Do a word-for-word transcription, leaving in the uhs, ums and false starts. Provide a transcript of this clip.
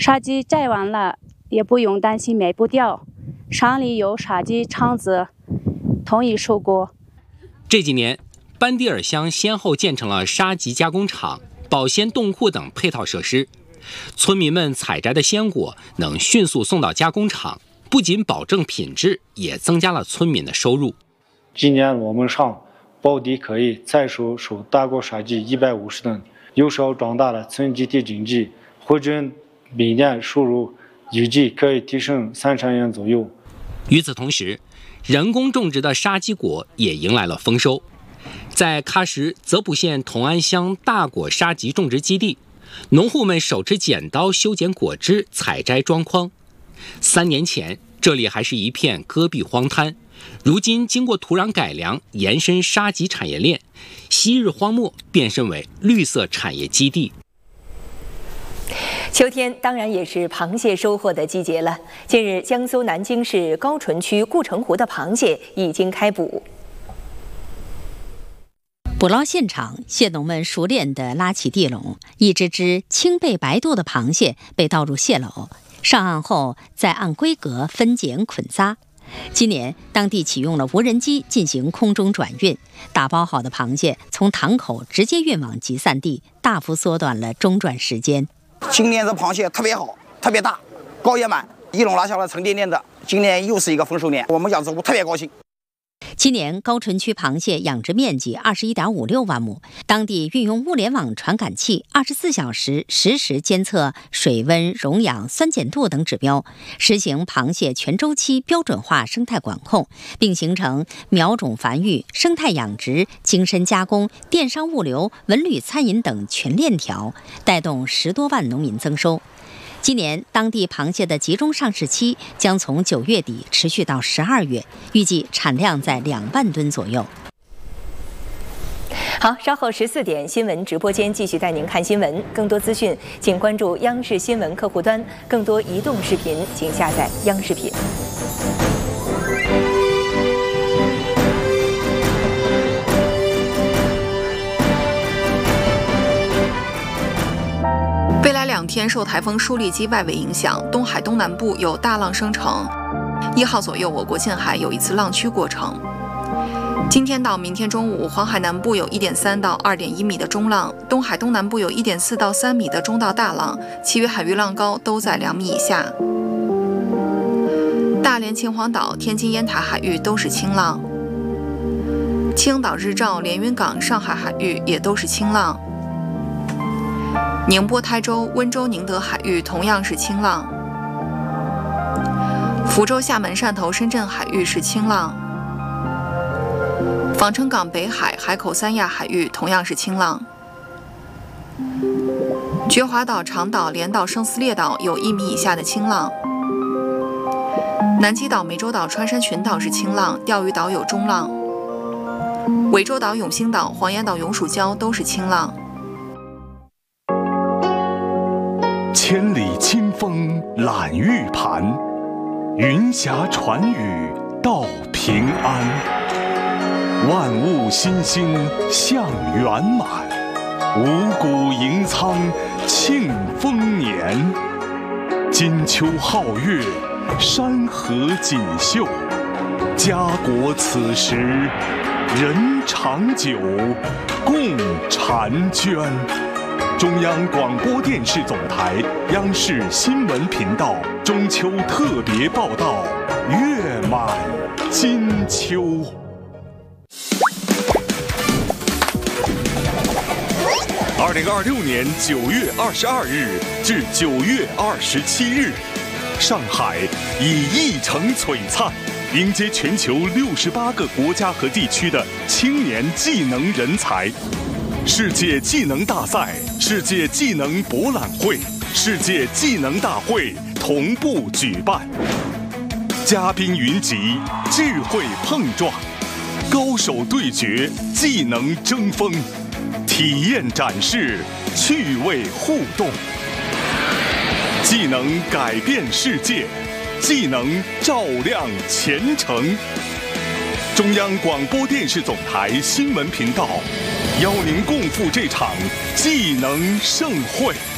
杀鸡摘完了也不用担心卖不掉，厂里有杀鸡厂子统一收购。 这几年，班迪尔乡先后建成了杀鸡加工厂、保鲜冻库等配套设施，村民们采摘的鲜果能迅速送到加工厂，不仅保证品质，也增加了村民的收入。 今年我们上保底可以再收收大锅杀鸡一百五十吨，有效壮大了村集体经济，回镇每年收入预计可以提升三千元左右。 与此同时，人工种植的杀鸡果也迎来了丰收。在喀什泽普县同安乡大果杀鸡种植基地，农户们手持剪刀修剪果枝，采摘装筐。三年前，这里还是一片戈壁荒滩，如今经过土壤改良，延伸杀鸡产业链，昔日荒漠变身为绿色产业基地。 秋天当然也是螃蟹收获的季节了。近日，江苏南京市高淳区顾城湖的螃蟹已经开捕。 捕捞现场，蟹农们熟练地拉起地笼，一只只青背白肚的螃蟹被倒入蟹篓，上岸后再按规格分拣捆扎。今年，当地启用了无人机进行空中转运，打包好的螃蟹从塘口直接运往集散地，大幅缩短了中转时间。 今年的螃蟹特别好，特别大，高也满，一笼拉下来沉甸甸的。今年又是一个丰收年，我们养殖户特别高兴。 今年高淳区螃蟹养殖面积二十一点五六万亩，当地运用物联网传感器，二十四小时实时监测水温、溶氧、酸碱度等指标，实行螃蟹全周期标准化生态管控，并形成苗种繁育、生态养殖、精深加工、电商物流、文旅餐饮等全链条，带动十多万农民增收。今年当地螃蟹的集中上市期将从九月底持续到十二月，预计产量在两万吨左右。 好，稍后十四点新闻直播间继续带您看新闻，更多资讯请关注央视新闻客户端，更多移动视频请下载央视频。 未来两天受台风舒力基外围影响，东海东南部有大浪生成。一号左右，我国近海有一次浪区过程。今天到明天中午，黄海南部有 一点三到二点一米的中浪，东海东南部有 一点四到三米的中到大浪，其余海域浪高都在两米以下。大连、秦皇岛、天津、烟台海域都是轻浪。青岛、日照、连云港、上海海域也都是轻浪。宁波、台州、温州、宁德海域同样是轻浪。福州、厦门、汕头、深圳海域是轻浪。防城港北海、海口、三亚海域同样是轻浪。觉华岛、长岛、连岛、生死列岛有一米以下的轻浪。南极岛、湄洲岛、穿山群岛是轻浪，钓鱼岛有中浪。涠洲岛、永兴岛、黄岩岛、永暑礁都是轻浪。 千里清风揽玉盘，云霞传语道平安。万物欣欣向圆满，五谷迎仓庆丰年。金秋皓月，山河锦绣，家国此时人长久，共婵娟。中央广播电视总台央视新闻频道中秋特别报道，月满金秋。二零二六年九月二十二日至九月二十七日，上海以一城璀璨，迎接全球六十八个国家和地区的青年技能人才。世界技能大赛、世界技能博览会、世界技能大会同步举办，嘉宾云集，智慧碰撞，高手对决，技能争锋，体验展示，趣味互动。技能改变世界，技能照亮前程。中央广播电视总台新闻频道邀您共赴这场技能盛会。